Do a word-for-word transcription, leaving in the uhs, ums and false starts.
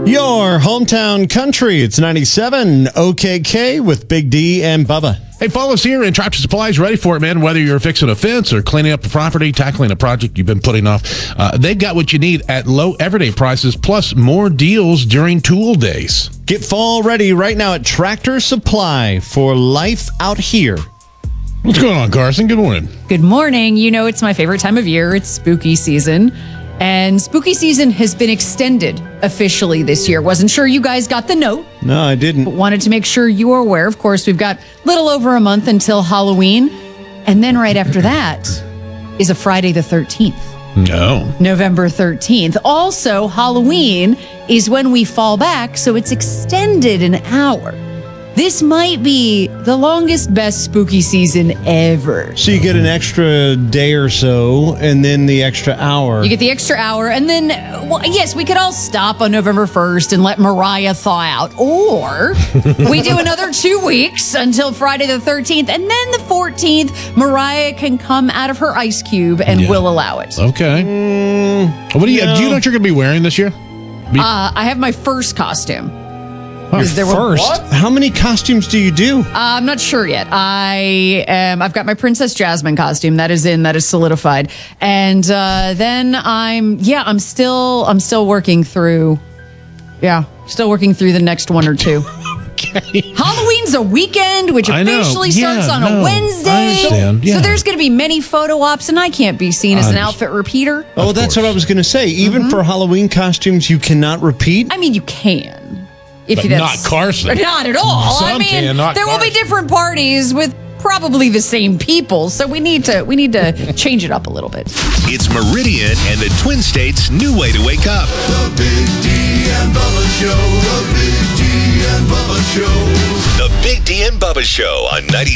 Your hometown country. It's ninety-seven O K K with Big D and Bubba. Hey, follow us here, and Tractor Supply's ready for it, man. Whether you're fixing a fence or cleaning up the property, tackling a project you've been putting off, uh, they've got what you need at low everyday prices, plus more deals during tool days. Get fall ready right now at Tractor Supply for life out here. What's going on, Carson? Good morning. Good morning. You know, it's my favorite time of year. It's spooky season. And spooky season has been extended officially this year. Wasn't sure you guys got the note. No, I didn't. But wanted to make sure you were aware. Of course, we've got a little over a month until Halloween. And then right after that is a Friday the thirteenth. No. November thirteenth. Also, Halloween is when we fall back, so it's extended an hour. This might be the longest, best spooky season ever. So you get an extra day or so, and then the extra hour. You get the extra hour, and then, well, yes, we could all stop on November first and let Mariah thaw out. Or we do another two weeks until Friday the thirteenth, and then the fourteenth, Mariah can come out of her ice cube, and Yeah. we'll allow it. Okay. Mm, what do you, no. do you know what you're going to be wearing this year? Be- Uh, I have my first costume. Your Is there one- first. What? How many costumes do you do? Uh, I'm not sure yet. I um, I've got my Princess Jasmine costume that is in, that is solidified, and uh, then I'm yeah I'm still I'm still working through, yeah, still working through the next one or two. okay. Halloween's a weekend, which I know. officially Yeah, starts on no, a I Wednesday. understand. Yeah. So there's going to be many photo ops, and I can't be seen as I an understand. outfit repeater. Oh, Of that's course. what I was going to say. Even for Halloween costumes, you cannot repeat? I mean, you can. If But that's- not Carson. Not at all. Some I mean, can, not there will be Carson. different parties with probably the same people, so we need to we need to change it up a little bit. It's Meridian and the Twin States' new way to wake up. The Big D and Bubba Show. The Big D and Bubba Show. The Big D and Bubba Show on ninety.